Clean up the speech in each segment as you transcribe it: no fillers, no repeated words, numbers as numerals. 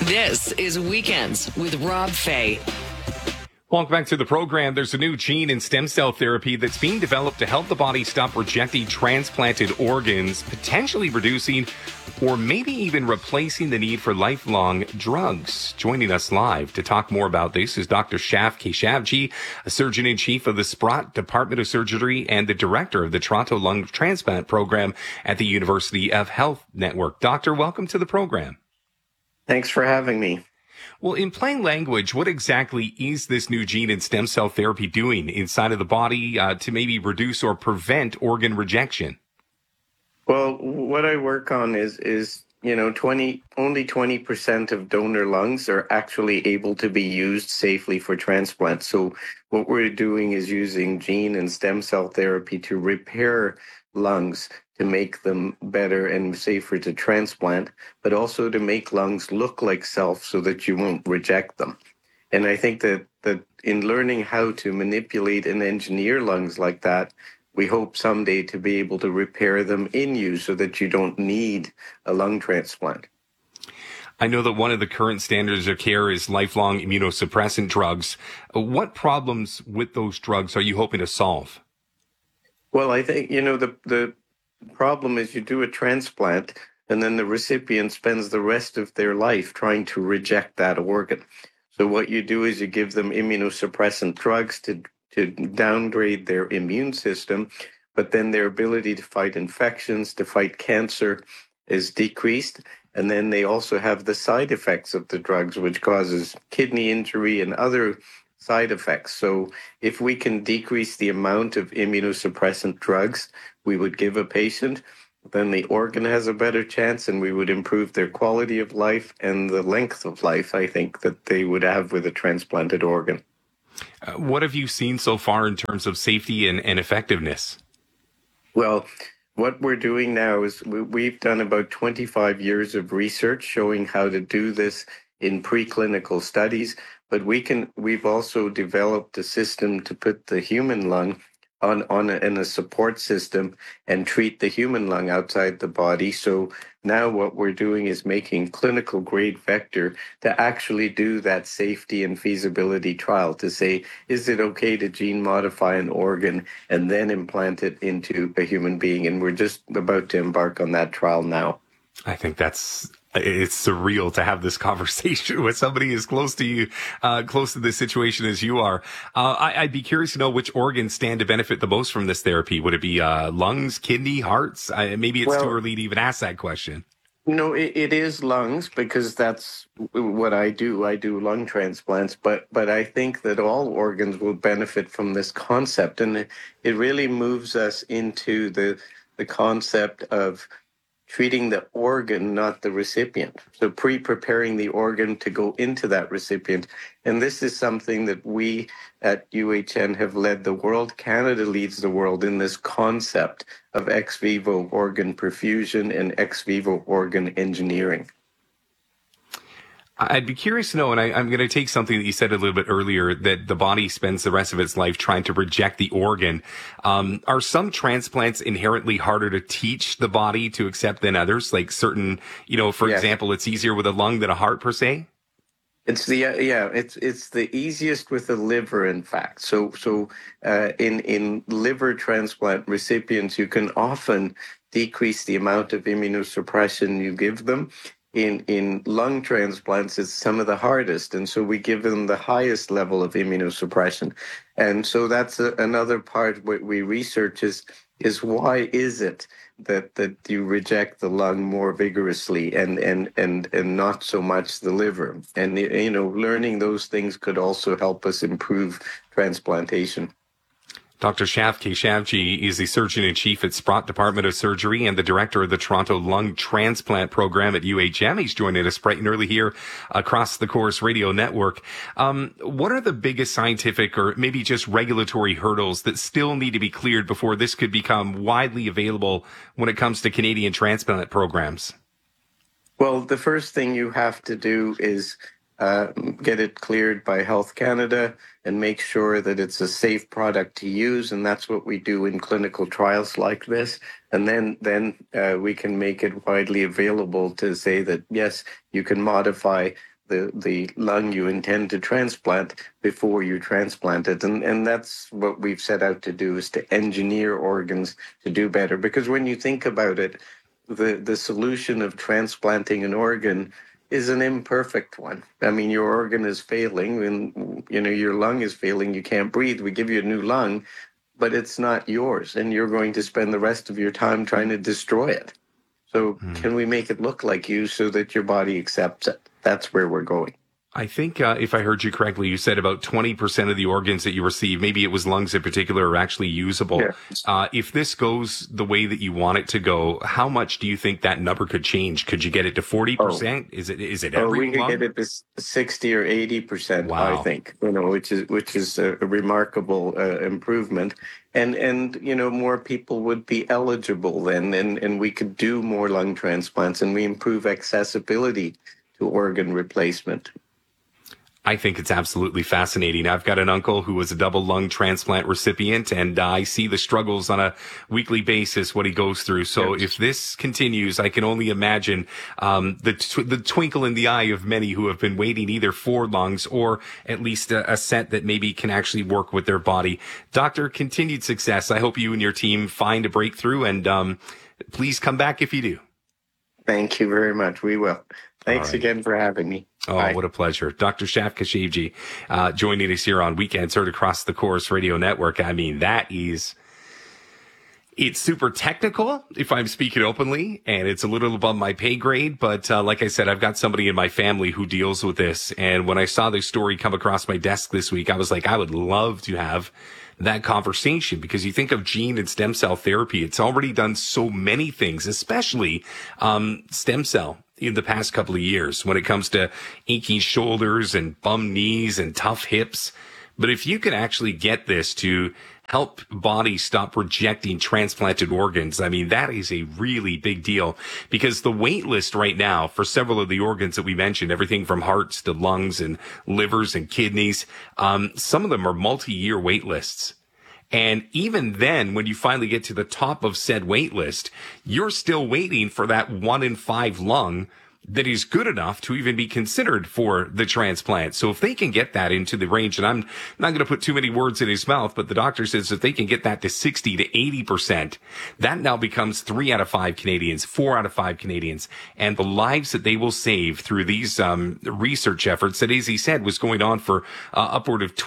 This is Weekends with Rob Fay. Welcome back to the program. There's a new gene in stem cell therapy that's being developed to help the body stop rejecting transplanted organs, potentially reducing or maybe even replacing the need for lifelong drugs. Joining us live to talk more about this is Dr. Shaf Keshavji, a surgeon-in-chief of the Sprott Department of Surgery and the director of the Toronto Lung Transplant Program at the University of Health Network. Doctor, welcome to the program. Thanks for having me. Well, in plain language, what exactly is this new gene in stem cell therapy doing inside of the body to maybe reduce or prevent organ rejection? Well, what I work on is only 20% of donor lungs are actually able to be used safely for transplant. So what we're doing is using gene and stem cell therapy to repair lungs, to make them better and safer to transplant, but also to make lungs look like self so that you won't reject them. And I think that in learning how to manipulate and engineer lungs like that, we hope someday to be able to repair them in you so that you don't need a lung transplant. I know that one of the current standards of care is lifelong immunosuppressant drugs. What problems with those drugs are you hoping to solve? Well, I think, the problem is you do a transplant and then the recipient spends the rest of their life trying to reject that organ. So what you do is you give them immunosuppressant drugs to downgrade their immune system, but then their ability to fight infections, to fight cancer is decreased. And then they also have the side effects of the drugs, which causes kidney injury and other side effects. So if we can decrease the amount of immunosuppressant drugs we would give a patient, then the organ has a better chance and we would improve their quality of life and the length of life, I think, that they would have with a transplanted organ. What have you seen so far in terms of safety and effectiveness? Well, what we're doing now is we've done about 25 years of research showing how to do this in preclinical studies, but we've also developed a system to put the human lung in a support system and treat the human lung outside the body. So now what we're doing is making clinical grade vector to actually do that safety and feasibility trial to say, is it okay to gene modify an organ and then implant it into a human being? And we're just about to embark on that trial now. I think it's surreal to have this conversation with somebody as close to you, close to this situation as you are. I'd be curious to know which organs stand to benefit the most from this therapy. Would it be lungs, kidney, hearts? Maybe it's too early to even ask that question. No, it is lungs because that's what I do. I do lung transplants, but I think that all organs will benefit from this concept. And it really moves us into the concept of treating the organ, not the recipient. So preparing the organ to go into that recipient. And this is something that we at UHN have led the world. Canada leads the world in this concept of ex vivo organ perfusion and ex vivo organ engineering. I'd be curious to know, and I'm going to take something that you said a little bit earlier, that the body spends the rest of its life trying to reject the organ. Are some transplants inherently harder to teach the body to accept than others? Like certain, for example, it's easier with a lung than a heart per se? It's the easiest with the liver, in fact. So in liver transplant recipients, you can often decrease the amount of immunosuppression you give them. In lung transplants, it's some of the hardest. And so we give them the highest level of immunosuppression. And so that's another part what we research is why is it that you reject the lung more vigorously and not so much the liver? And, learning those things could also help us improve transplantation. Dr. Shaf Keshavji is the surgeon-in-chief at Sprott Department of Surgery and the director of the Toronto Lung Transplant Program at UHM. He's joining us bright and early here across the Chorus Radio Network. What are the biggest scientific or maybe just regulatory hurdles that still need to be cleared before this could become widely available when it comes to Canadian transplant programs? Well, the first thing you have to do is get it cleared by Health Canada and make sure that it's a safe product to use. And that's what we do in clinical trials like this. And then we can make it widely available to say that, yes, you can modify the lung you intend to transplant before you transplant it. And that's what we've set out to do, is to engineer organs to do better. Because when you think about it, the solution of transplanting an organ is an imperfect one. I mean, your organ is failing and, your lung is failing. You can't breathe. We give you a new lung, but it's not yours. And you're going to spend the rest of your time trying to destroy it. So can we make it look like you so that your body accepts it? That's where we're going. I think if I heard you correctly, you said about 20% of the organs that you receive, maybe it was lungs in particular, are actually usable. Yeah. If this goes the way that you want it to go, how much do you think that number could change? Could you get it to 40%? Is it every we could lung? get it to 60 or 80%, wow. I think, which is a remarkable improvement. And more people would be eligible then, and we could do more lung transplants, and we improve accessibility to organ replacement. I think it's absolutely fascinating. I've got an uncle who was a double lung transplant recipient, and I see the struggles on a weekly basis, what he goes through. So if this continues, I can only imagine the twinkle in the eye of many who have been waiting either for lungs or at least a set that maybe can actually work with their body. Doctor, continued success. I hope you and your team find a breakthrough, and please come back if you do. Thank you very much. We will. Thanks again for having me. Oh, bye. What a pleasure. Dr. Shaf Khashivji joining us here on Weekends Heard across the Corus Radio Network. I mean, it's super technical, if I'm speaking openly, and it's a little above my pay grade. But like I said, I've got somebody in my family who deals with this. And when I saw this story come across my desk this week, I was like, I would love to have that conversation, because you think of gene and stem cell therapy, it's already done so many things, especially stem cell in the past couple of years when it comes to aching shoulders and bum knees and tough hips. But if you can actually get this to help bodies stop rejecting transplanted organs, I mean, that is a really big deal, because the wait list right now for several of the organs that we mentioned, everything from hearts to lungs and livers and kidneys, some of them are multi-year wait lists. And even then, when you finally get to the top of said wait list, you're still waiting for that 1 in 5 lung that is good enough to even be considered for the transplant. So if they can get that into the range, and I'm not going to put too many words in his mouth, but the doctor says if they can get that to 60 to 80%, that now becomes 3 out of 5 Canadians, 4 out of 5 Canadians, and the lives that they will save through these research efforts that, as he said, was going on for upward of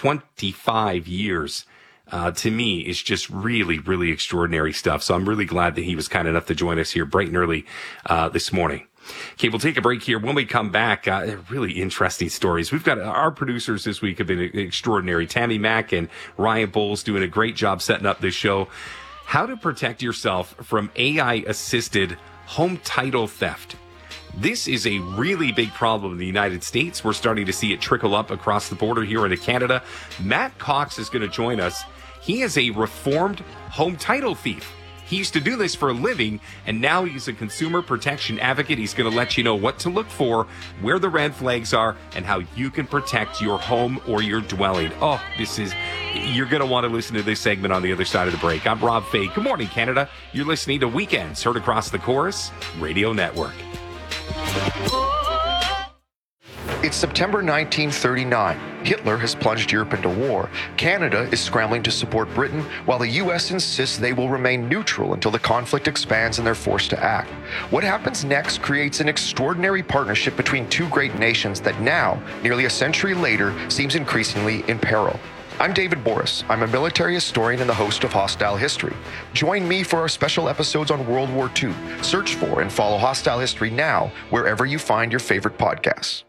25 years. To me, is just really, really extraordinary stuff. So I'm really glad that he was kind enough to join us here bright and early this morning. Okay, we'll take a break here. When we come back, really interesting stories. We've got our producers this week have been extraordinary. Tammy Mack and Ryan Bowles doing a great job setting up this show. How to protect yourself from AI-assisted home title theft. This is a really big problem in the United States. We're starting to see it trickle up across the border here into Canada. Matt Cox is going to join us. He is a reformed home title thief. He used to do this for a living, and now he's a consumer protection advocate. He's going to let you know what to look for, where the red flags are, and how you can protect your home or your dwelling. Oh, you're going to want to listen to this segment on the other side of the break. I'm Rob Fay. Good morning, Canada. You're listening to Weekends Heard across the Corus Radio Network. It's September 1939. Hitler has plunged Europe into war. Canada is scrambling to support Britain, while the U.S. insists they will remain neutral until the conflict expands and they're forced to act. What happens next creates an extraordinary partnership between two great nations that now, nearly a century later, seems increasingly in peril. I'm David Boris. I'm a military historian and the host of Hostile History. Join me for our special episodes on World War II. Search for and follow Hostile History now, wherever you find your favorite podcasts.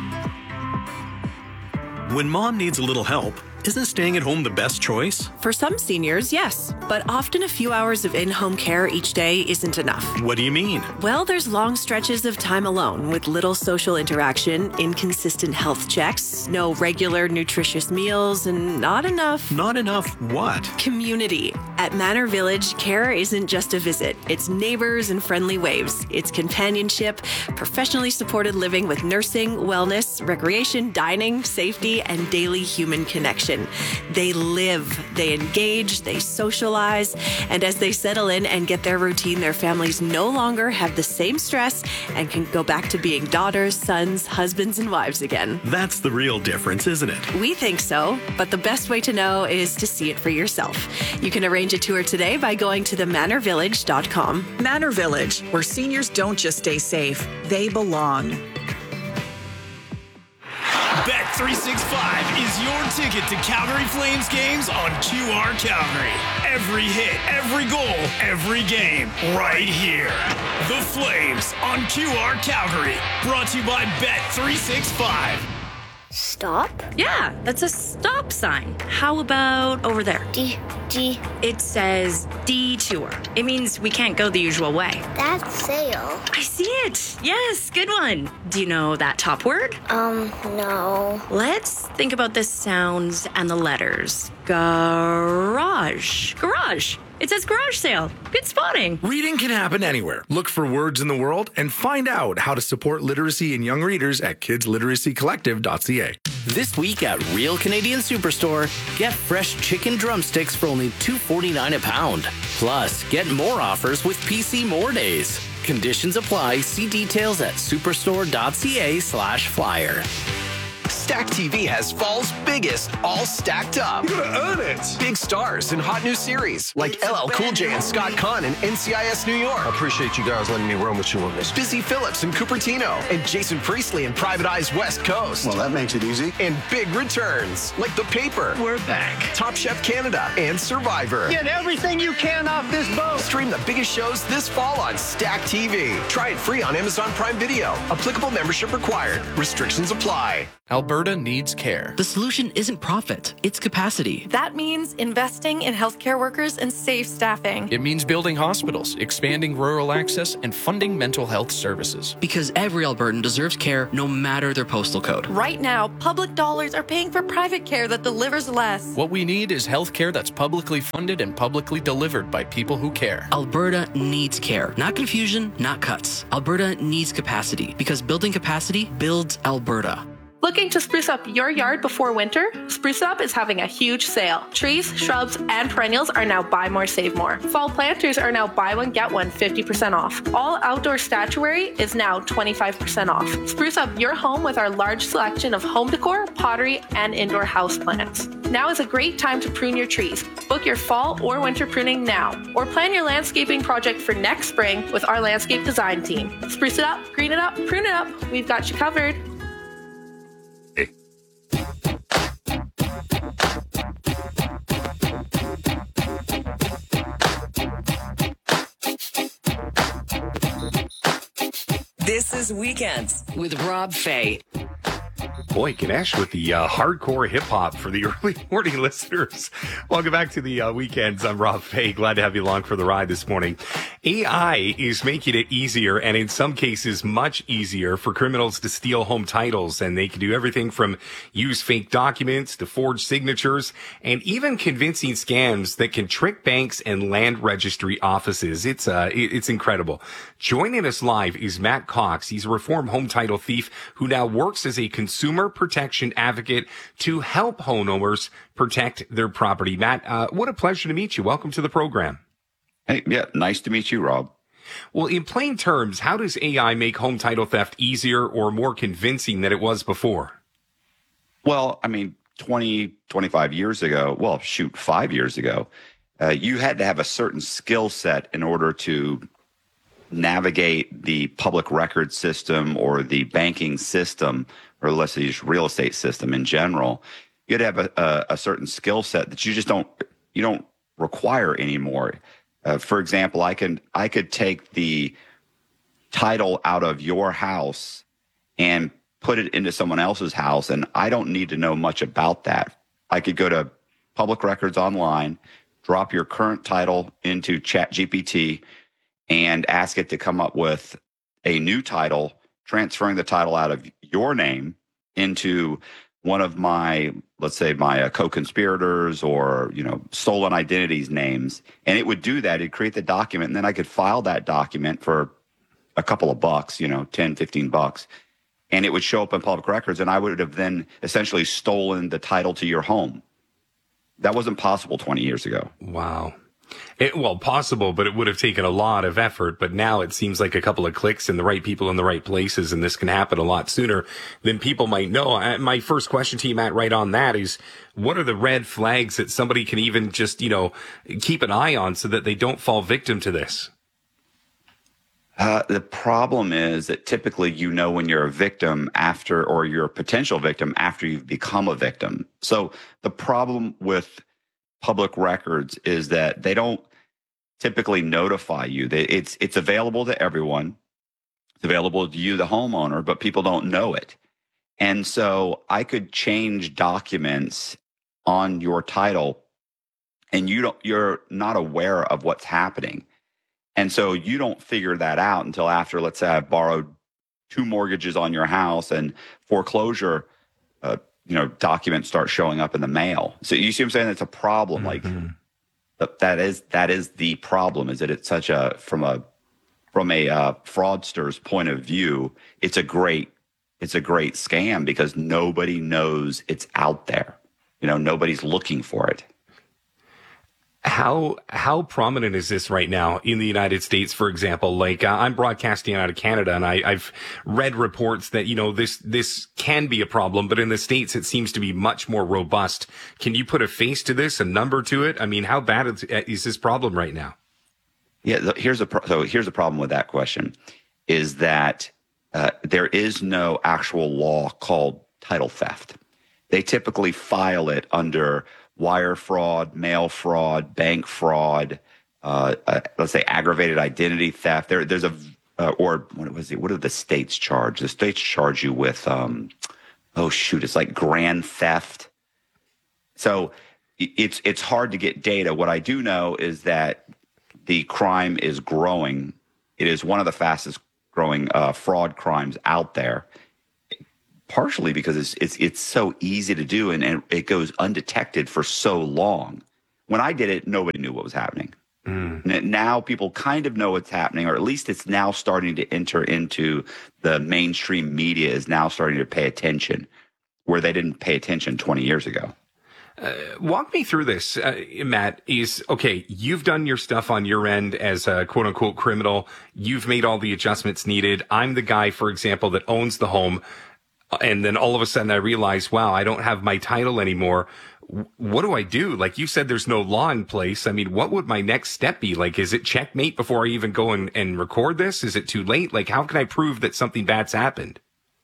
When mom needs a little help, isn't staying at home the best choice? For some seniors, yes. But often a few hours of in-home care each day isn't enough. What do you mean? Well, there's long stretches of time alone with little social interaction, inconsistent health checks, no regular nutritious meals, and not enough... Not enough what? Community. At Manor Village, care isn't just a visit. It's neighbors and friendly waves. It's companionship, professionally supported living with nursing, wellness, recreation, dining, safety, and daily human connection. education. They live, they engage, they socialize, and as they settle in and get their routine, their families no longer have the same stress and can go back to being daughters, sons, husbands, and wives again. That's the real difference, isn't it? We think so, but the best way to know is to see it for yourself. You can arrange a tour today by going to themanorvillage.com. Manor Village, where seniors don't just stay safe, they belong. Bet365 is your ticket to Calgary Flames games on QR Calgary. Every hit, every goal, every game, right here. The Flames on QR Calgary, brought to you by Bet365. Stop? Yeah, that's a stop sign. How about over there? D. It says detour. It means we can't go the usual way. That's sail. I see it. Yes, good one. Do you know that top word? No. Let's think about the sounds and the letters. Garage. It says garage sale. Good spotting. Reading can happen anywhere. Look for words in the world and find out how to support literacy in young readers at kidsliteracycollective.ca. This week at Real Canadian Superstore, get fresh chicken drumsticks for only $2.49 a pound. Plus, get more offers with PC More Days. Conditions apply. See details at superstore.ca/flyer. Stack TV has fall's biggest, all stacked up. You're gonna earn it. Big stars and hot new series like LL Cool J and Scott Conn in NCIS New York. I appreciate you guys letting me run with you on this. Busy Phillips and Cupertino and Jason Priestley in Private Eye's West Coast. Well, that makes it easy. And big returns like The Paper. We're back. Top Chef Canada and Survivor. Get everything you can off this boat. Stream the biggest shows this fall on Stack TV. Try it free on Amazon Prime Video. Applicable membership required. Restrictions apply. Alberta needs care. The solution isn't profit, it's capacity. That means investing in healthcare workers and safe staffing. It means building hospitals, expanding rural access, and funding mental health services. Because every Albertan deserves care no matter their postal code. Right now, public dollars are paying for private care that delivers less. What we need is healthcare that's publicly funded and publicly delivered by people who care. Alberta needs care. Not confusion, not cuts. Alberta needs capacity because building capacity builds Alberta. Looking to spruce up your yard before winter? Spruce Up is having a huge sale. Trees, shrubs, and perennials are now buy more, save more. Fall planters are now buy one, get one 50% off. All outdoor statuary is now 25% off. Spruce up your home with our large selection of home decor, pottery, and indoor houseplants. Now is a great time to prune your trees. Book your fall or winter pruning now, or plan your landscaping project for next spring with our landscape design team. Spruce it up, green it up, prune it up. We've got you covered. This is Weekends with Rob Fay. Boy, Ganesh with the hardcore hip-hop for the early morning listeners. Welcome back to the Weekends. I'm Rob Fay. Glad to have you along for the ride this morning. AI is making it easier, and in some cases much easier, for criminals to steal home titles. And they can do everything from use fake documents to forge signatures and even convincing scams that can trick banks and land registry offices. It's incredible. Joining us live is Matt Cox. He's a reformed home title thief who now works as a consumer protection advocate to help homeowners protect their property. Matt, what a pleasure to meet you. Welcome to the program. Hey, yeah, nice to meet you, Rob. Well, in plain terms, how does AI make home title theft easier or more convincing than it was before? Well, I mean, 25 years ago, 5 years ago, you had to have a certain skill set in order to navigate the public record system or the banking system, or let's say just real estate system in general. You had to have a certain skill set that you don't require anymore. For example, I could take the title out of your house and put it into someone else's house, and I don't need to know much about that. I could go to public records online, drop your current title into ChatGPT, and ask it to come up with a new title, transferring the title out of your name into one of my, let's say, my co-conspirators or, stolen identities names. And it would do that. It'd create the document, and then I could file that document for a couple of bucks, $10, $15. And it would show up in public records, and I would have then essentially stolen the title to your home. That wasn't possible 20 years ago. Wow. Well, possible, but it would have taken a lot of effort. But now it seems like a couple of clicks and the right people in the right places, and this can happen a lot sooner than people might know. My first question to you, Matt, right on that is, what are the red flags that somebody can even just, keep an eye on so that they don't fall victim to this? The problem is that typically when you're a victim after, or you're a potential victim after you've become a victim. So the problem with public records is that they don't typically notify you. It's available to everyone. It's available to you, the homeowner, but people don't know it. And so I could change documents on your title and you're not aware of what's happening. And so you don't figure that out until after, let's say I've borrowed 2 mortgages on your house and foreclosure, documents start showing up in the mail. So you see what I'm saying? It's a problem. That is the problem, is that it's such from a fraudster's point of view, it's a great scam because nobody knows it's out there. Nobody's looking for it. How prominent is this right now in the United States, for example? Like, I'm broadcasting out of Canada, and I've read reports that, this can be a problem, but in the States, it seems to be much more robust. Can you put a face to this, a number to it? I mean, how bad is this problem right now? Yeah, here's the problem with that question, is that there is no actual law called title theft. They typically file it under wire fraud, mail fraud, bank fraud, let's say aggravated identity theft. There's what do the states charge? The states charge you with, it's like grand theft. So it's hard to get data. What I do know is that the crime is growing. It is one of the fastest growing fraud crimes out there. Partially because it's so easy to do and it goes undetected for so long. When I did it, nobody knew what was happening. Now people kind of know what's happening, or at least it's now starting to enter into the mainstream media, is now starting to pay attention where they didn't pay attention 20 years ago. Walk me through this, Matt. You've done your stuff on your end as a quote unquote criminal. You've made all the adjustments needed. I'm the guy, for example, that owns the home. And then all of a sudden I realize, wow, I don't have my title anymore. What do I do? Like you said, there's no law in place. I mean, what would my next step be? Like, is it checkmate before I even go and record this? Is it too late? Like, how can I prove that something bad's happened?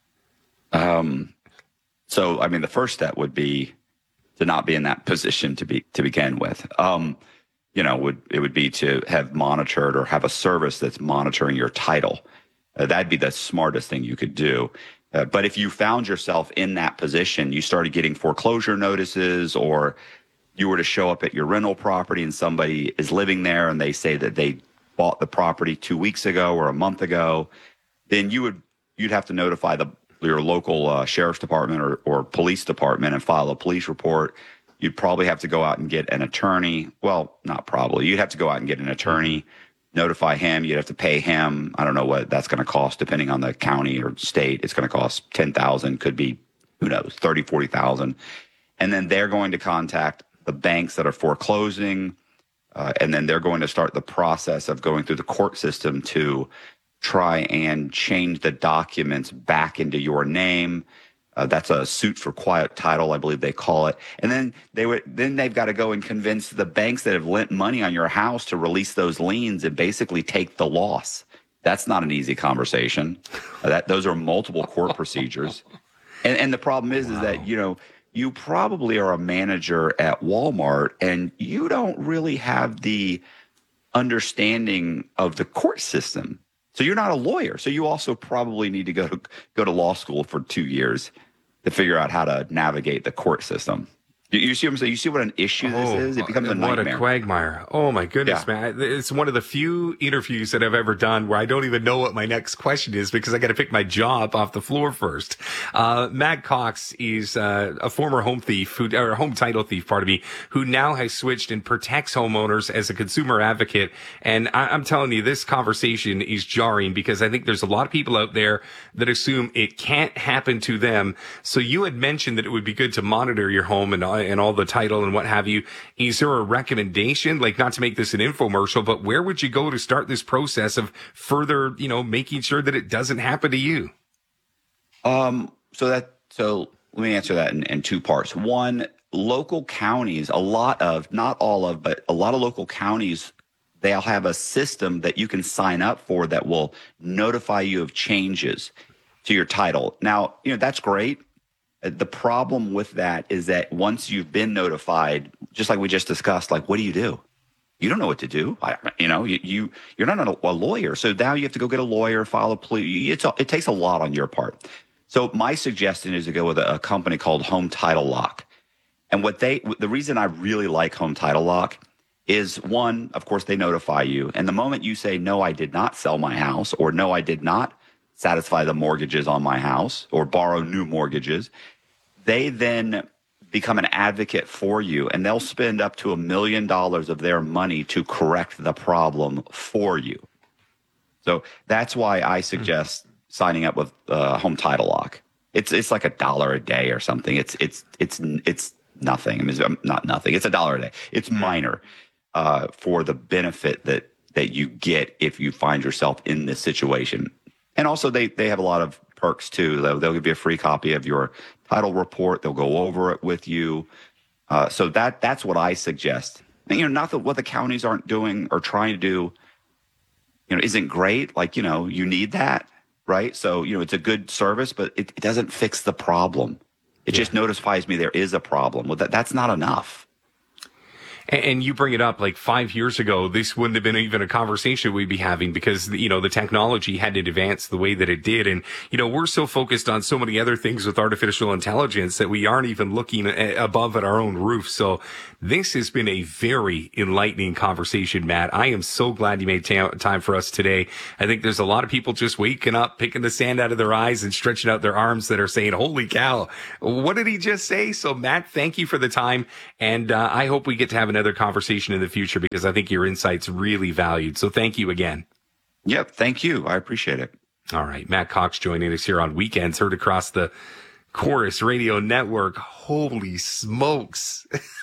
The first step would be to not be in that position to begin with. It would be to have monitored or have a service that's monitoring your title. That'd be the smartest thing you could do. But if you found yourself in that position, you started getting foreclosure notices, or you were to show up at your rental property and somebody is living there and they say that they bought the property 2 weeks ago or a month ago, then you'd have to notify your local sheriff's department or police department and file a police report. You'd probably have to go out and get an attorney. Well, not probably. You'd have to go out and get an attorney, notify him. You'd have to pay him. I don't know what that's going to cost, depending on the county or state. It's going to cost $10,000, could be, who knows, $30,000, $40,000. And then they're going to contact the banks that are foreclosing. And then they're going to start the process of going through the court system to try and change the documents back into your name. That's a suit for quiet title, I believe they call it. And then they've got to go and convince the banks that have lent money on your house to release those liens and basically take the loss. That's not an easy conversation. Those are multiple court procedures. And the problem is that, you probably are a manager at Walmart and you don't really have the understanding of the court system. So you're not a lawyer. So you also probably need to go to law school for 2 years to figure out how to navigate the court system. You see what I'm saying? You see what an issue this is? It becomes a nightmare. What a quagmire. Oh, my goodness, man. It's one of the few interviews that I've ever done where I don't even know what my next question is because I got to pick my jaw up off the floor first. Matt Cox is a former home title thief, who now has switched and protects homeowners as a consumer advocate. And I'm telling you, this conversation is jarring because I think there's a lot of people out there that assume it can't happen to them. So you had mentioned that it would be good to monitor your home and and all the title and what have you. Is there a recommendation, like not to make this an infomercial, but where would you go to start this process of further, making sure that it doesn't happen to you? So let me answer that in two parts. One, local counties, not all of, but a lot of local counties, they'll have a system that you can sign up for that will notify you of changes to your title. Now, that's great. The problem with that is that once you've been notified, just like we just discussed, like, what do? You don't know what to do. You're not a lawyer. So now you have to go get a lawyer, file a plea. It takes a lot on your part. So my suggestion is to go with a company called Home Title Lock. And the reason I really like Home Title Lock is, one, of course, they notify you. And the moment you say, no, I did not sell my house, or no, I did not satisfy the mortgages on my house or borrow new mortgages, they then become an advocate for you, and they'll spend up to $1 million of their money to correct the problem for you. So that's why I suggest signing up with Home Title Lock. It's like $1 a day or something. It's nothing. I mean, not nothing. It's $1 a day. It's minor for the benefit that you get if you find yourself in this situation. And also they have a lot of perks too. They'll give you a free copy of your title report. They'll go over it with you. So that's what I suggest. And, not that what the counties aren't doing or trying to do, isn't great. Like, you need that, right? So, it's a good service, but it doesn't fix the problem. It just notifies me there is a problem. Well, that's not enough. And you bring it up, like 5 years ago, this wouldn't have been even a conversation we'd be having because, the technology hadn't advanced the way that it did. And, we're so focused on so many other things with artificial intelligence that we aren't even looking above at our own roof. So this has been a very enlightening conversation, Matt. I am so glad you made time for us today. I think there's a lot of people just waking up, picking the sand out of their eyes and stretching out their arms that are saying, holy cow, what did he just say? So Matt, thank you for the time. And I hope we get to have another conversation in the future because I think your insight's really valued. So thank you again. Yep. Thank you. I appreciate it. All right. Matt Cox joining us here on Weekends, heard across the Chorus Radio Network. Holy smokes.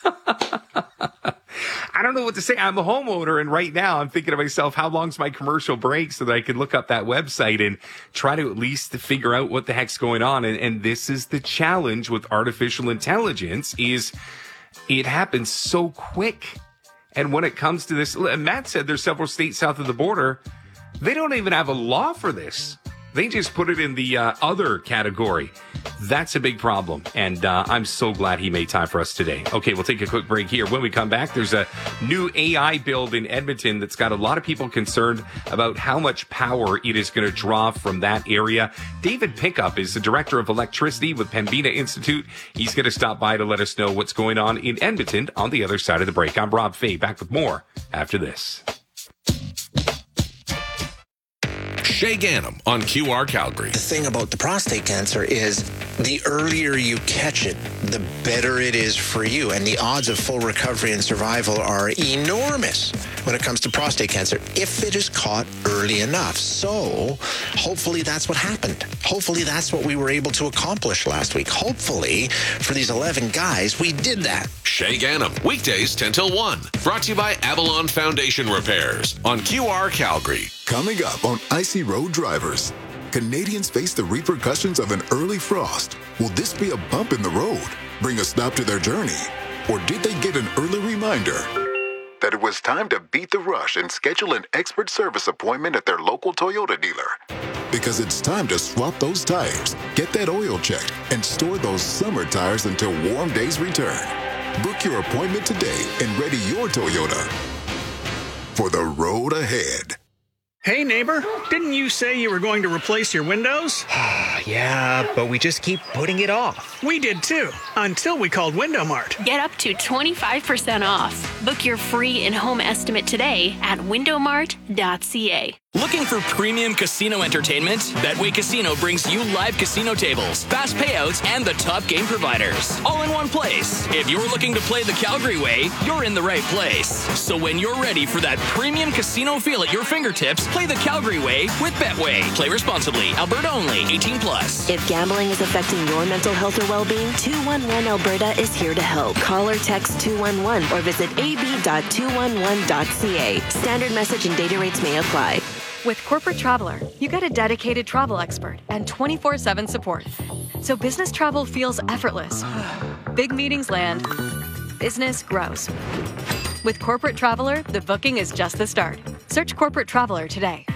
I don't know what to say. I'm a homeowner, and right now I'm thinking to myself, how long's my commercial break so that I can look up that website and try to at least figure out what the heck's going on. And this is the challenge with artificial intelligence is it happens so quick. And when it comes to this, Matt said there's several states south of the border. They don't even have a law for this. They just put it in the other category. That's a big problem. And I'm so glad he made time for us today. Okay, we'll take a quick break here. When we come back, there's a new AI build in Edmonton that's got a lot of people concerned about how much power it is going to draw from that area. David Pickup is the director of electricity with Pembina Institute. He's going to stop by to let us know what's going on in Edmonton on the other side of the break. I'm Rob Fay, back with more after this. Shay Ganem on QR Calgary. The thing about the prostate cancer is the earlier you catch it, the better it is for you. And the odds of full recovery and survival are enormous when it comes to prostate cancer if it is caught early enough. So hopefully that's what happened. Hopefully that's what we were able to accomplish last week. Hopefully for these 11 guys, we did that. Shay Ganem, weekdays 10 till 1. Brought to you by Avalon Foundation Repairs on QR Calgary. Coming up on Icy Road Drivers, Canadians face the repercussions of an early frost. Will this be a bump in the road, bring a stop to their journey? Or did they get an early reminder that it was time to beat the rush and schedule an expert service appointment at their local Toyota dealer? Because it's time to swap those tires, get that oil checked, and store those summer tires until warm days return. Book your appointment today and ready your Toyota for the road ahead. Hey, neighbor, didn't you say you were going to replace your windows? Yeah, but we just keep putting it off. We did too, until we called Window Mart. Get up to 25% off. Book your free in-home estimate today at windowmart.ca. Looking for premium casino entertainment? Betway Casino brings you live casino tables, fast payouts, and the top game providers, all in one place. If you're looking to play the Calgary way, you're in the right place. So when you're ready for that premium casino feel at your fingertips, play the Calgary way with Betway. Play responsibly. Alberta only. 18+. If gambling is affecting your mental health or well-being, 211 Alberta is here to help. Call or text 211 or visit ab.211.ca. Standard message and data rates may apply. With Corporate Traveler, you get a dedicated travel expert and 24/7 support. So business travel feels effortless. Big meetings land. Business grows. With Corporate Traveler, the booking is just the start. Search Corporate Traveler today.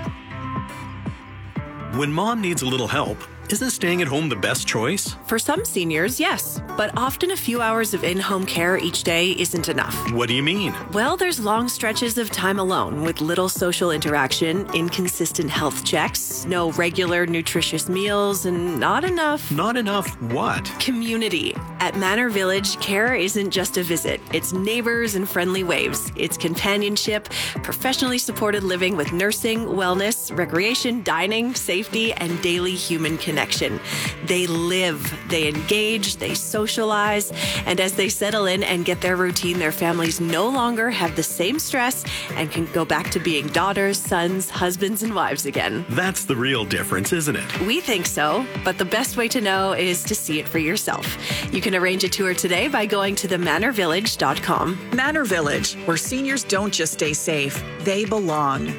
When mom needs a little help, isn't staying at home the best choice? For some seniors, yes, but often a few hours of in-home care each day isn't enough. What do you mean? Well, there's long stretches of time alone with little social interaction, inconsistent health checks, no regular nutritious meals, and not enough... Not enough what? Community. At Manor Village, care isn't just a visit. It's neighbors and friendly waves. It's companionship, professionally supported living with nursing, wellness, recreation, dining, safety, and daily human connection. They live, they engage, they socialize, and as they settle in and get their routine, their families no longer have the same stress and can go back to being daughters, sons, husbands, and wives again. That's the real difference, isn't it? We think so, but the best way to know is to see it for yourself. You can arrange a tour today by going to themanorvillage.com. Manor Village, where seniors don't just stay safe, they belong.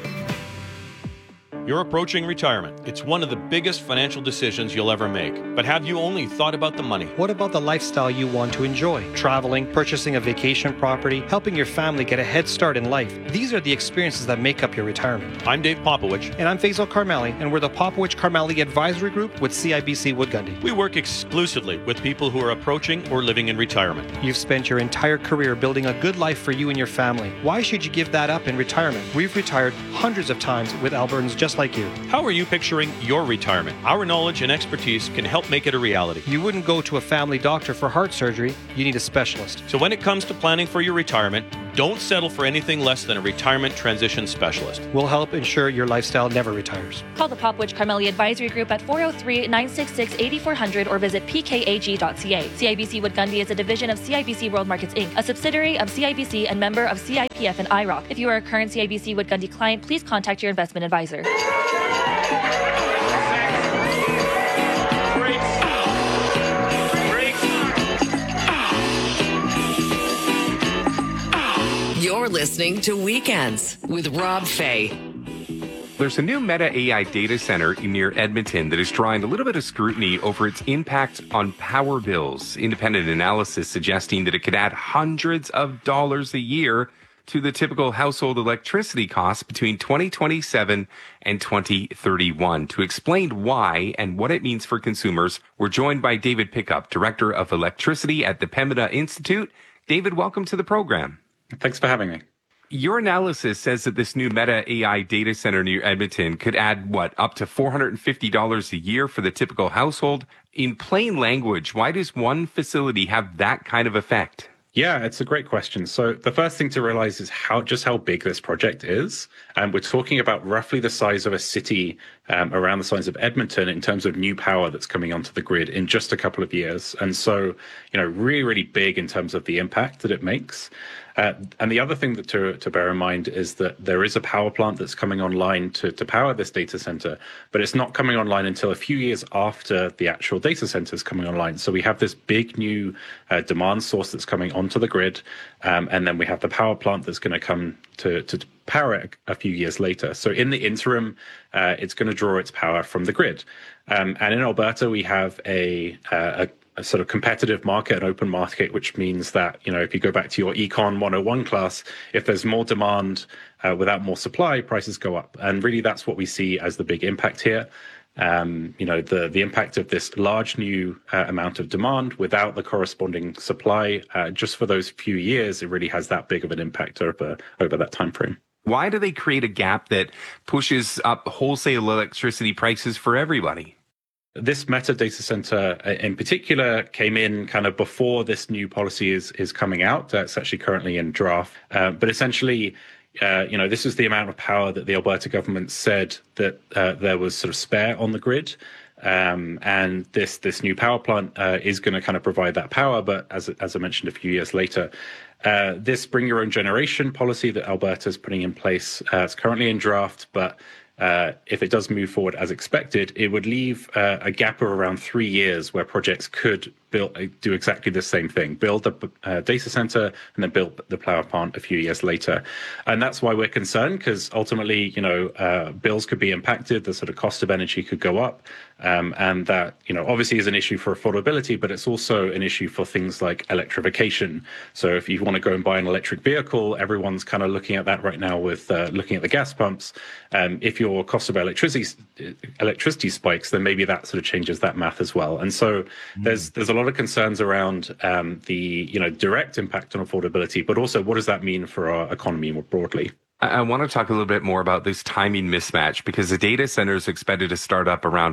You're approaching retirement. It's one of the biggest financial decisions you'll ever make. But have you only thought about the money? What about the lifestyle you want to enjoy? Traveling, purchasing a vacation property, helping your family get a head start in life. These are the experiences that make up your retirement. I'm Dave Popowich. And I'm Faisal Karmali, and we're the Popowich Karmali Advisory Group with CIBC Wood Gundy. We work exclusively with people who are approaching or living in retirement. You've spent your entire career building a good life for you and your family. Why should you give that up in retirement? We've retired hundreds of times with Albertans just like you. How are you picturing your retirement? Our knowledge and expertise can help make it a reality. You wouldn't go to a family doctor for heart surgery. You need a specialist. So when it comes to planning for your retirement, don't settle for anything less than a retirement transition specialist. We'll help ensure your lifestyle never retires. Call the Popowich Karmali Advisory Group at 403-966-8400 or visit pkag.ca. CIBC Wood Gundy is a division of CIBC World Markets Inc., a subsidiary of CIBC and member of CIPF and IROC. If you are a current CIBC Wood Gundy client, please contact your investment advisor. You're listening to Weekends with Rob Fay. There's a new Meta AI data center near Edmonton that is drawing a little bit of scrutiny over its impact on power bills. Independent analysis suggesting that it could add hundreds of dollars a year to the typical household electricity costs between 2027 and 2031. To explain why and what it means for consumers, we're joined by David Pickup, Director of Electricity at the Pembina Institute. David, welcome to the program. Thanks for having me. Your analysis says that this new Meta AI data center near Edmonton could add, up to $450 a year for the typical household. In plain language, why does one facility have that kind of effect? Yeah, it's a great question. So the first thing to realize is how big this project is. And we're talking about roughly the size of a city around the size of Edmonton in terms of new power that's coming onto the grid in just a couple of years. And so, really, really big in terms of the impact that it makes. And the other thing that to bear in mind is that there is a power plant that's coming online to power this data center, but it's not coming online until a few years after the actual data center is coming online. So we have this big new demand source that's coming onto the grid, and then we have the power plant that's going to come to power it a few years later. So in the interim, it's going to draw its power from the grid. And in Alberta, we have a sort of competitive market, an open market, which means that, if you go back to your Econ 101 class, if there's more demand without more supply, prices go up. And really, that's what we see as the big impact here. The impact of this large new amount of demand without the corresponding supply, just for those few years, it really has that big of an impact over that time frame. Why do they create a gap that pushes up wholesale electricity prices for everybody? This Meta data center in particular came in kind of before this new policy is coming out. It's actually currently in draft. But essentially, This is the amount of power that the Alberta government said that there was sort of spare on the grid. And this new power plant is going to kind of provide that power. But as I mentioned a few years later, this bring your own generation policy that Alberta is putting in place, it's currently in draft, but if it does move forward as expected, it would leave a gap of around 3 years where projects could do exactly the same thing, build a data center and then build the power plant a few years later. And that's why we're concerned, because ultimately, bills could be impacted, the sort of cost of energy could go up. And that, obviously is an issue for affordability, but it's also an issue for things like electrification. So if you want to go and buy an electric vehicle, everyone's kind of looking at that right now with looking at the gas pumps. If your cost of electricity spikes, then maybe that sort of changes that math as well. And so there's a lot of concerns around the direct impact on affordability, but also what does that mean for our economy more broadly? I want to talk a little bit more about this timing mismatch, because the data center is expected to start up around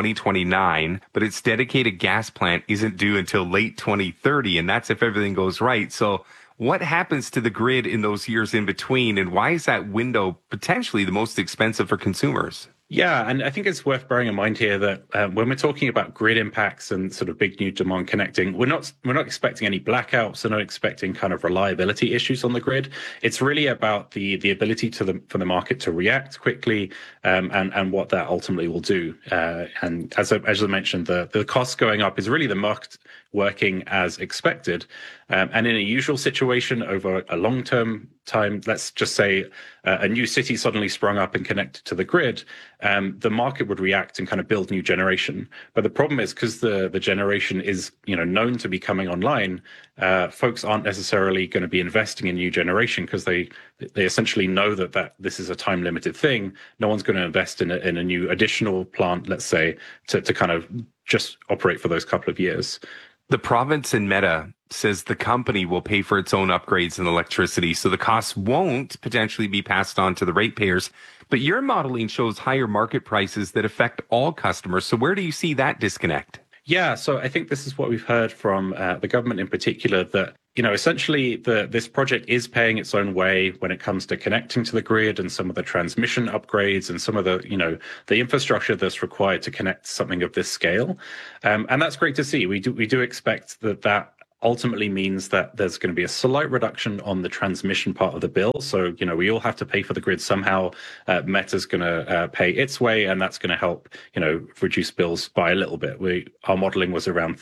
2029, but its dedicated gas plant isn't due until late 2030, and that's if everything goes right. So what happens to the grid in those years in between, and why is that window potentially the most expensive for consumers? Yeah, and I think it's worth bearing in mind here that when we're talking about grid impacts and sort of big new demand connecting, we're not expecting any blackouts. We're not expecting kind of reliability issues on the grid. It's really about the ability for the market to react quickly and what that ultimately will do. And as I mentioned, the costs going up is really the market working as expected. And in a usual situation over a long-term time, let's just say a new city suddenly sprung up and connected to the grid, the market would react and kind of build new generation. But the problem is, because the generation is known to be coming online, folks aren't necessarily going to be investing in new generation because they essentially know that this is a time-limited thing. No one's going to invest in a new additional plant, let's say, to kind of just operate for those couple of years. The province in Meta says the company will pay for its own upgrades in electricity, so the costs won't potentially be passed on to the ratepayers. But your modeling shows higher market prices that affect all customers. So where do you see that disconnect? Yeah, so I think this is what we've heard from the government in particular, that essentially this project is paying its own way when it comes to connecting to the grid and some of the transmission upgrades and some of the infrastructure that's required to connect something of this scale. And that's great to see. We do expect that ultimately means that there's going to be a slight reduction on the transmission part of the bill. So, we all have to pay for the grid somehow. Meta's going to pay its way, and that's going to help, reduce bills by a little bit. Our modeling was around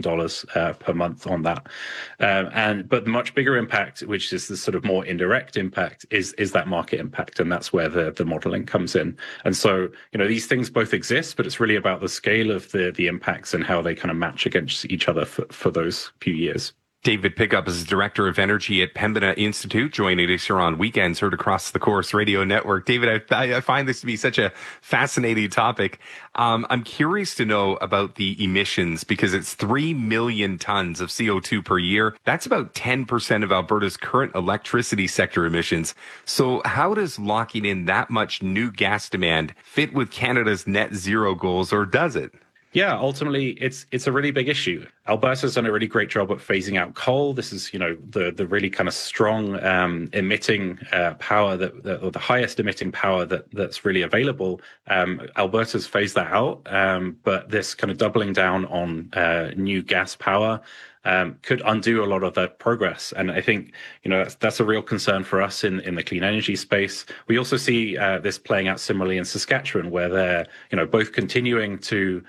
$13 per month on that. But the much bigger impact, which is the sort of more indirect impact, is that market impact. And that's where the modeling comes in. And so, these things both exist, but it's really about the scale of the impacts and how they kind of match against each other for those few years. David Pickup is Director of Energy at Pembina Institute, joining us here on Weekends, heard across the Corus Radio Network. David, I find this to be such a fascinating topic. I'm curious to know about the emissions, because it's 3 million tons of CO2 per year. That's about 10% of Alberta's current electricity sector emissions. So how does locking in that much new gas demand fit with Canada's net zero goals, or does it? Yeah, ultimately, it's a really big issue. Alberta's done a really great job at phasing out coal. This is, the really kind of strong emitting power, or the highest emitting power that's really available. Alberta's phased that out, but this kind of doubling down on new gas power could undo a lot of that progress. And I think, that's a real concern for us in the clean energy space. We also see this playing out similarly in Saskatchewan, where they're, both continuing to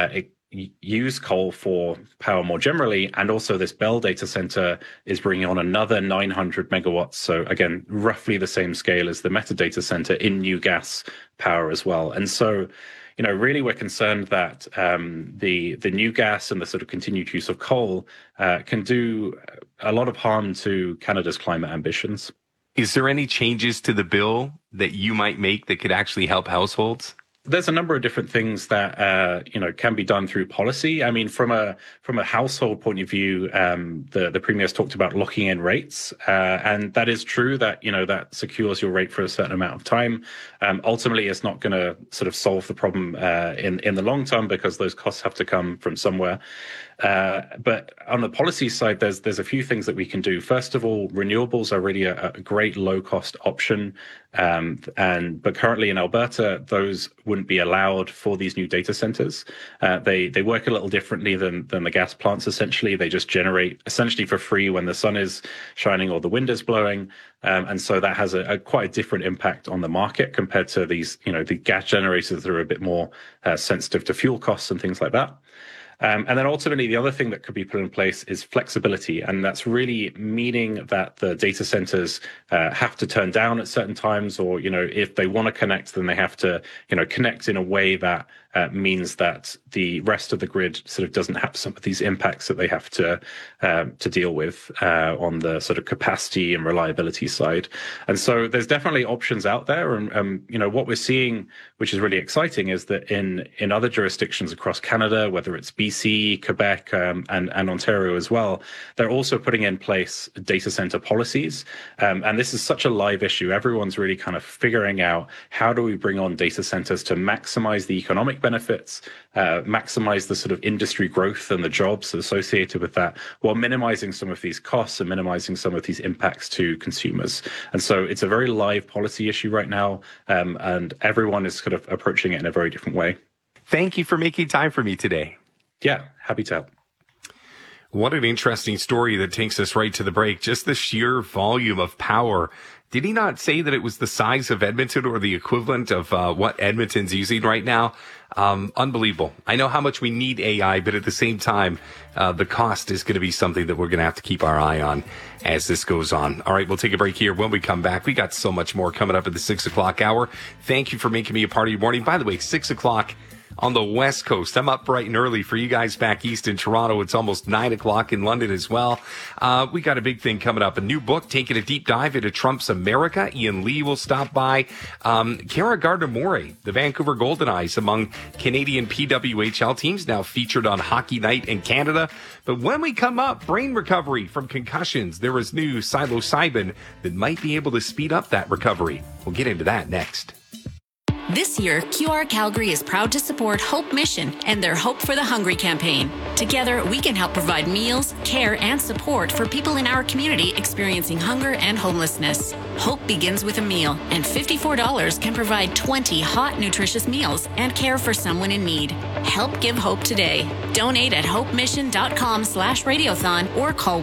use coal for power more generally, and also this Bell data center is bringing on another 900 megawatts. So again, roughly the same scale as the Meta data center in new gas power as well. And so, really we're concerned that the new gas and the sort of continued use of coal can do a lot of harm to Canada's climate ambitions. Is there any changes to the bill that you might make that could actually help households? There's a number of different things that can be done through policy. I mean, from a household point of view, the Premier has talked about locking in rates, and that is true that that secures your rate for a certain amount of time. Ultimately, it's not going to sort of solve the problem in the long term, because those costs have to come from somewhere. But on the policy side, there's a few things that we can do. First of all, renewables are really a great low-cost option. But currently in Alberta, those wouldn't be allowed for these new data centers. They work a little differently than the gas plants, essentially. They just generate essentially for free when the sun is shining or the wind is blowing. And so that has quite a different impact on the market compared to these, the gas generators that are a bit more sensitive to fuel costs and things like that. And then ultimately, the other thing that could be put in place is flexibility. And that's really meaning that the data centers have to turn down at certain times, or, if they want to connect, then they have to, connect in a way that means that the rest of the grid sort of doesn't have some of these impacts that they have to deal with on the sort of capacity and reliability side. And so there's definitely options out there. And, what we're seeing, which is really exciting, is that in other jurisdictions across Canada, whether it's BC, Quebec, and Ontario as well, they're also putting in place data center policies. And this is such a live issue. Everyone's really kind of figuring out, how do we bring on data centers to maximize the economic benefits, maximize the sort of industry growth and the jobs associated with that, while minimizing some of these costs and minimizing some of these impacts to consumers. And so it's a very live policy issue right now, and everyone is kind of approaching it in a very different way. Thank you for making time for me today. Yeah, happy to help. What an interesting story that takes us right to the break. Just the sheer volume of power. Did he not say that it was the size of Edmonton, or the equivalent of what Edmonton's using right now? Unbelievable. I know how much we need AI, but at the same time, the cost is going to be something that we're going to have to keep our eye on as this goes on. All right, we'll take a break here. When we come back, we got so much more coming up at the 6 o'clock hour. Thank you for making me a part of your morning. By the way, 6 o'clock on the West Coast. I'm up bright and early for you guys back east in Toronto. It's almost 9 o'clock in London as well. We got a big thing coming up. A new book taking a deep dive into Trump's America. Ian Lee will stop by. Kara Gardner-Morey, the Vancouver Golden Eyes, among Canadian PWHL teams, now featured on Hockey Night in Canada. But when we come up, brain recovery from concussions. There is new psilocybin that might be able to speed up that recovery. We'll get into that next. This year, QR Calgary is proud to support Hope Mission and their Hope for the Hungry campaign. Together, we can help provide meals, care, and support for people in our community experiencing hunger and homelessness. Hope begins with a meal, and $54 can provide 20 hot, nutritious meals and care for someone in need. Help give hope today. Donate at hopemission.com/radiothon or call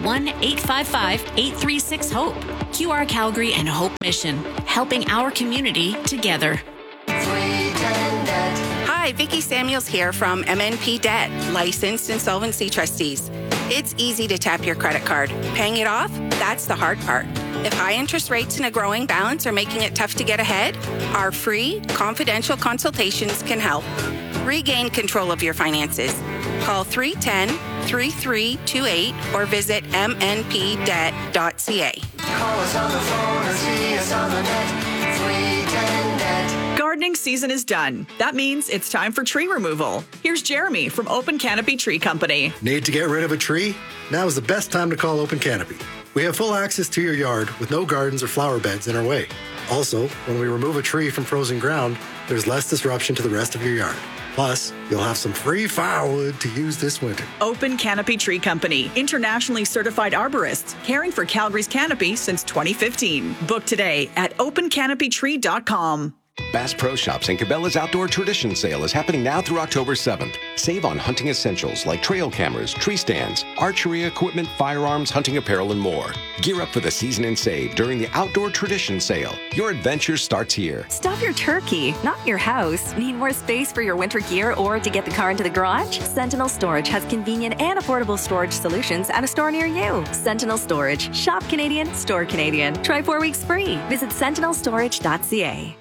1-855-836-HOPE. QR Calgary and Hope Mission, helping our community together. Hi, Vicki Samuels here from MNP Debt, licensed insolvency trustees. It's easy to tap your credit card. Paying it off, that's the hard part. If high interest rates and a growing balance are making it tough to get ahead, our free, confidential consultations can help. Regain control of your finances. Call 310-3328 or visit mnpdebt.ca. Call us on the phone or see us on the net. 310 Net. Gardening season is done. That means it's time for tree removal. Here's Jeremy from Open Canopy Tree Company. Need to get rid of a tree? Now is the best time to call Open Canopy. We have full access to your yard with no gardens or flower beds in our way. Also, when we remove a tree from frozen ground, there's less disruption to the rest of your yard. Plus, you'll have some free firewood to use this winter. Open Canopy Tree Company, internationally certified arborists, caring for Calgary's canopy since 2015. Book today at opencanopytree.com. Bass Pro Shops and Cabela's Outdoor Tradition Sale is happening now through October 7th. Save on hunting essentials like trail cameras, tree stands, archery equipment, firearms, hunting apparel, and more. Gear up for the season and save during the Outdoor Tradition Sale. Your adventure starts here. Stop your turkey, not your house. Need more space for your winter gear or to get the car into the garage? Sentinel Storage has convenient and affordable storage solutions at a store near you. Sentinel Storage. Shop Canadian, store Canadian. Try 4 weeks free. Visit sentinelstorage.ca.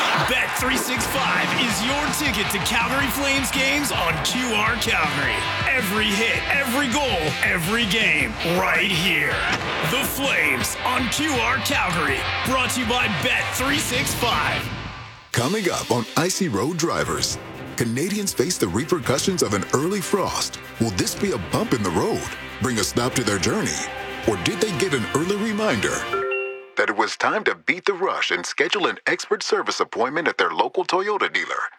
Bet365 is your ticket to Calgary Flames games on QR Calgary. Every hit, every goal, every game, right here. The Flames on QR Calgary. Brought to you by Bet365. Coming up on Icy Road Drivers, Canadians face the repercussions of an early frost. Will this be a bump in the road, bring a stop to their journey? Or did they get an early reminder that it was time to beat the rush and schedule an expert service appointment at their local Toyota dealer?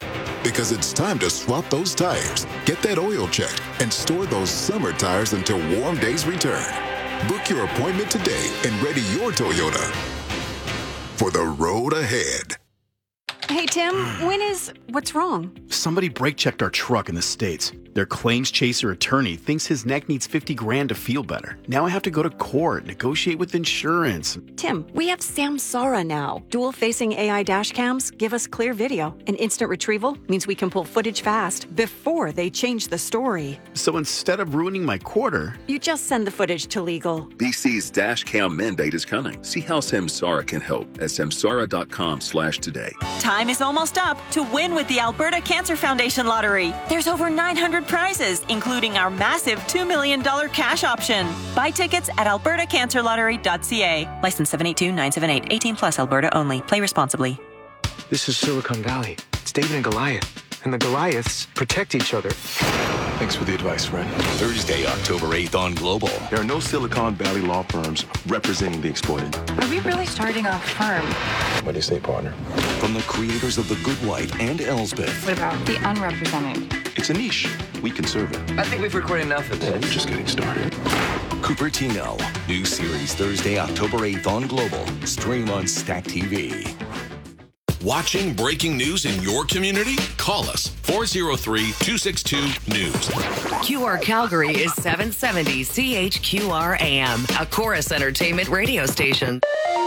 Because it's time to swap those tires, get that oil checked, and store those summer tires until warm days return. Book your appointment today and ready your Toyota for the road ahead. Hey, Tim, what's wrong? Somebody brake checked our truck in the States. Their claims chaser attorney thinks his neck needs $50,000 to feel better. Now I have to go to court, negotiate with insurance. Tim, we have Samsara now. Dual-facing AI dash cams give us clear video, and instant retrieval means we can pull footage fast before they change the story. So instead of ruining my quarter, you just send the footage to legal. BC's dash cam mandate is coming. See how Samsara can help at samsara.com/today. Time is almost up to win with the Alberta Cancer Foundation Lottery. There's over 900 prizes, including our massive $2 million cash option. Buy tickets at albertacancerlottery.ca. License 782-978. 18 plus, Alberta only. Play responsibly. This is Silicon Valley. It's David and Goliath. And the Goliaths protect each other. Thanks for the advice, friend. Thursday, October 8th on Global. There are no Silicon Valley law firms representing the exploited. Are we really starting a firm? What do you say, partner? From the creators of The Good Wife and Elsbeth. What about the unrepresented? It's a niche. We can serve it. I think we've recorded enough of this. We're just getting started. Cupertino. New series Thursday, October 8th on Global. Stream on Stack TV. Watching breaking news in your community? Call us 403-262-NEWS. QR Calgary is 770 CHQR AM, a Chorus Entertainment radio station.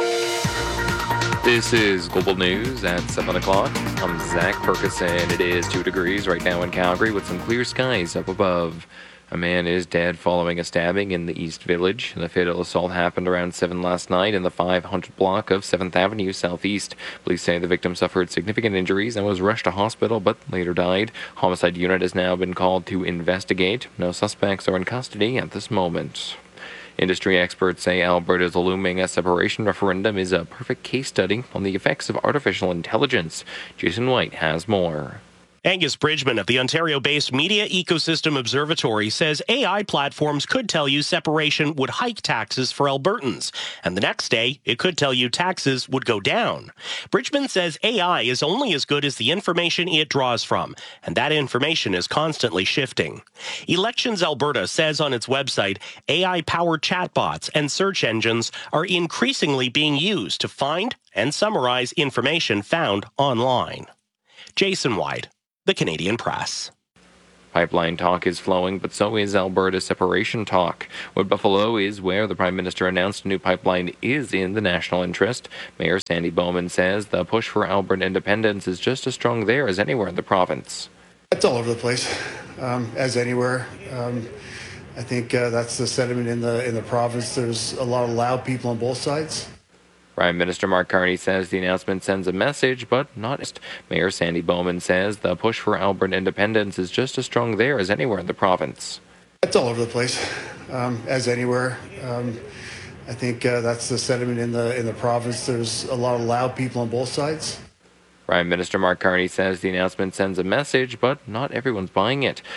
This is Global News at 7 o'clock. I'm Zach Perkison. It is 2 degrees right now in Calgary with some clear skies up above. A man is dead following a stabbing in the East Village. The fatal assault happened around 7 last night in the 500 block of 7th Avenue Southeast. Police say the victim suffered significant injuries and was rushed to hospital but later died. Homicide unit has now been called to investigate. No suspects are in custody at this moment. Industry experts say Alberta's looming separation referendum is a perfect case study on the effects of artificial intelligence. Jason White has more. Angus Bridgman of the Ontario-based Media Ecosystem Observatory says AI platforms could tell you separation would hike taxes for Albertans, and the next day it could tell you taxes would go down. Bridgman says AI is only as good as the information it draws from, and that information is constantly shifting. Elections Alberta says on its website, AI-powered chatbots and search engines are increasingly being used to find and summarize information found online. Jason White, The Canadian Press. Pipeline talk is flowing, but so is Alberta separation talk. Wood Buffalo is where the Prime Minister announced a new pipeline is in the national interest. Mayor Sandy Bowman says the push for Alberta independence is just as strong there as anywhere in the province. It's all over the place, as anywhere. I think that's the sentiment in the province. There's a lot of loud people on both sides. Prime Minister Mark Carney says the announcement sends a message, but not. Mayor Sandy Bowman says the push for Alberta independence is just as strong there as anywhere in the province. It's all over the place, as anywhere. I think that's the sentiment in the province. There's a lot of loud people on both sides. Prime Minister Mark Carney says the announcement sends a message, but not everyone's buying it.